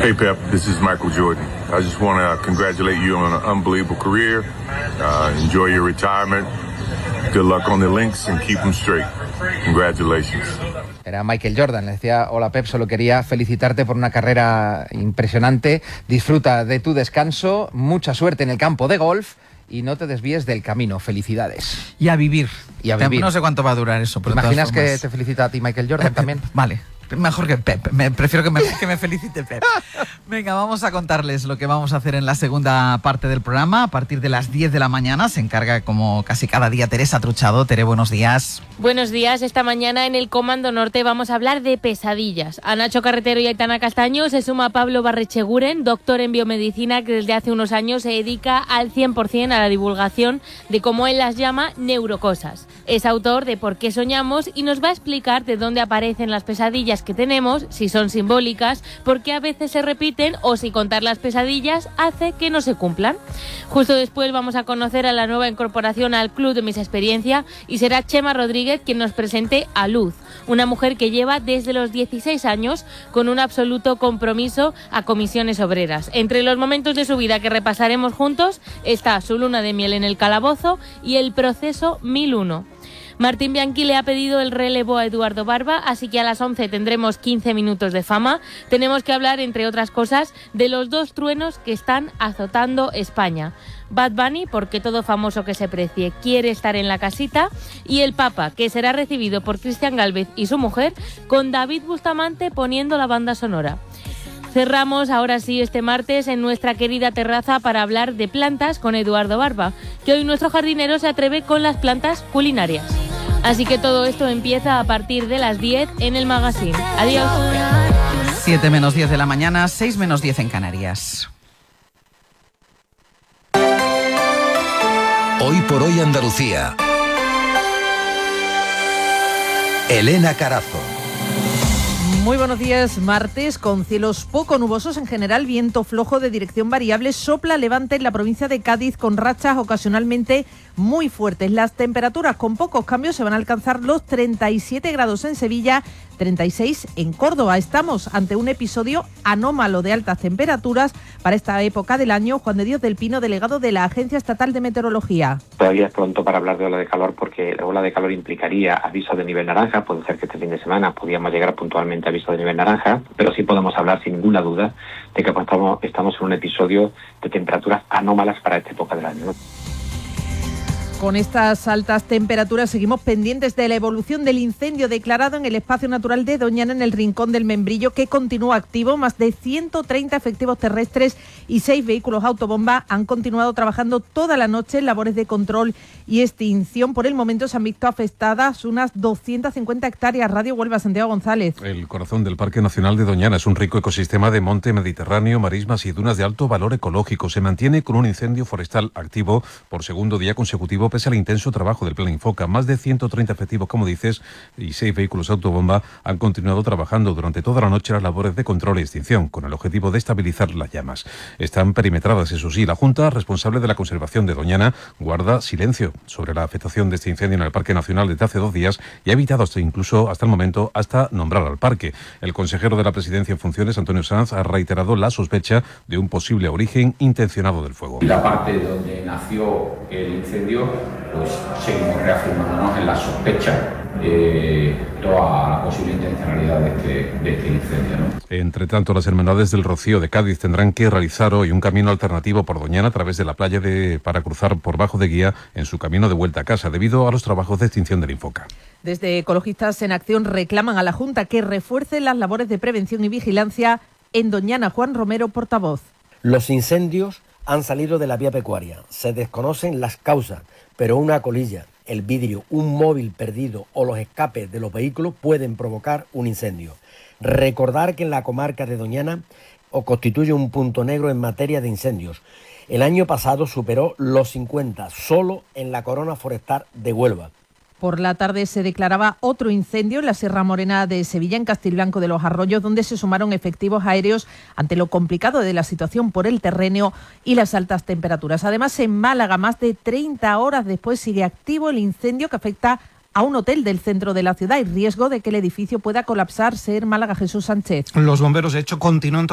Hey Pep, this is Michael Jordan. I just want to congratulate you on an unbelievable career. Enjoy your retirement. Good luck on the links and keep them straight. Congratulations. Era Michael Jordan, le decía: hola Pep, solo quería felicitarte por una carrera impresionante. Disfruta de tu descanso, mucha suerte en el campo de golf y no te desvíes del camino. Felicidades. Y a vivir. Y a vivir. No sé cuánto va a durar eso. ¿Te imaginas que te felicita a ti Michael Jordan también? Vale. Mejor que Pep, prefiero que me felicite Pep. Venga, vamos a contarles lo que vamos a hacer en la segunda parte del programa. A partir de las 10 de la mañana se encarga, como casi cada día, Teresa Truchado. Tere, buenos días. Buenos días. Esta mañana en el Comando Norte vamos a hablar de pesadillas. A Nacho Carretero y Aitana Castaño se suma Pablo Barrecheguren, doctor en biomedicina, que desde hace unos años se dedica al 100% a la divulgación de, como él las llama, neurocosas. Es autor de Por qué soñamos y nos va a explicar de dónde aparecen las pesadillas que tenemos, si son simbólicas, por qué a veces se repiten o si contar las pesadillas hace que no se cumplan. Justo después vamos a conocer a la nueva incorporación al Club de Mis Experiencia y será Chema Rodríguez quien nos presente a Luz, una mujer que lleva desde los 16 años con un absoluto compromiso a comisiones obreras. Entre los momentos de su vida que repasaremos juntos está su luna de miel en el calabozo y el proceso 1001. Martín Bianchi le ha pedido el relevo a Eduardo Barba, así que a las 11 tendremos 15 minutos de fama. Tenemos que hablar, entre otras cosas, de los dos truenos que están azotando España. Bad Bunny, porque todo famoso que se precie quiere estar en la casita, y el Papa, que será recibido por Cristian Gálvez y su mujer, con David Bustamante poniendo la banda sonora. Cerramos ahora sí este martes en nuestra querida terraza para hablar de plantas con Eduardo Barba, que hoy nuestro jardinero se atreve con las plantas culinarias. Así que todo esto empieza a partir de las 10 en el Magazine. Adiós. 7 menos 10 de la mañana, 6 menos 10 en Canarias. Hoy por hoy Andalucía. Elena Carazo. Muy buenos días, martes, con cielos poco nubosos en general, viento flojo de dirección variable, sopla levante en la provincia de Cádiz con rachas ocasionalmente muy fuertes. Las temperaturas con pocos cambios se van a alcanzar los 37 grados en Sevilla, 36 en Córdoba. Estamos ante un episodio anómalo de altas temperaturas para esta época del año. Juan de Dios del Pino, delegado de la Agencia Estatal de Meteorología. Todavía es pronto para hablar de ola de calor porque la ola de calor implicaría aviso de nivel naranja. Puede ser que este fin de semana podríamos llegar puntualmente a aviso de nivel naranja, pero sí podemos hablar sin ninguna duda de que estamos en un episodio de temperaturas anómalas para esta época del año, ¿no? Con estas altas temperaturas seguimos pendientes de la evolución del incendio declarado en el espacio natural de Doñana, en el Rincón del Membrillo, que continúa activo. Más de 130 efectivos terrestres y 6 vehículos autobomba han continuado trabajando toda la noche en labores de control y extinción. Por el momento se han visto afectadas unas 250 hectáreas. Radio Huelva, Santiago González. El corazón del Parque Nacional de Doñana es un rico ecosistema de monte mediterráneo, marismas y dunas de alto valor ecológico. Se mantiene con un incendio forestal activo por segundo día consecutivo, pese al intenso trabajo del Plan Infoca. Más de 130 efectivos, como dices, y 6 vehículos autobomba han continuado trabajando durante toda la noche las labores de control e extinción, con el objetivo de estabilizar las llamas. Están perimetradas, eso sí. La Junta, responsable de la conservación de Doñana, guarda silencio sobre la afectación de este incendio en el Parque Nacional desde hace 2 días y ha evitado hasta el momento, nombrar al parque. El consejero de la Presidencia en funciones, Antonio Sanz, ha reiterado la sospecha de un posible origen intencionado del fuego. La parte donde nació el incendio, pues seguimos reafirmándonos en la sospecha de toda la posible intencionalidad de este incendio, ¿no? Entre tanto, las Hermandades del Rocío de Cádiz tendrán que realizar hoy un camino alternativo por Doñana a través de la playa para cruzar por Bajo de Guía en su camino de vuelta a casa, debido a los trabajos de extinción del Infoca. Desde Ecologistas en Acción reclaman a la Junta que refuerce las labores de prevención y vigilancia en Doñana. Juan Romero, portavoz. Los incendios han salido de la vía pecuaria. Se desconocen las causas, pero una colilla, el vidrio, un móvil perdido o los escapes de los vehículos pueden provocar un incendio. Recordar que en la comarca de Doñana constituye un punto negro en materia de incendios. El año pasado superó los 50, solo en la corona forestal de Huelva. Por la tarde se declaraba otro incendio en la Sierra Morena de Sevilla, en Castilblanco de los Arroyos, donde se sumaron efectivos aéreos ante lo complicado de la situación por el terreno y las altas temperaturas. Además, en Málaga, más de 30 horas después, sigue activo el incendio que afecta a un hotel del centro de la ciudad. Hay riesgo de que el edificio pueda colapsar. Ser Málaga, Jesús Sánchez. Los bomberos, de hecho, continúan